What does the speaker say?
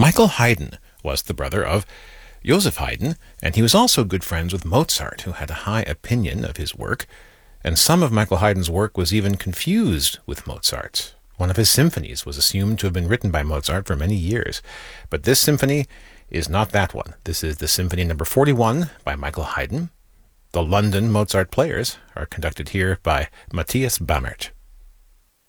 Michael Haydn was the brother of Joseph Haydn, and he was also good friends with Mozart, who had a high opinion of his work, and some of Michael Haydn's work was even confused with Mozart's. One of his symphonies was assumed to have been written by Mozart for many years, but this symphony is not that one. This is the Symphony No. 41 by Michael Haydn. The London Mozart Players are conducted here by Matthias Bammert.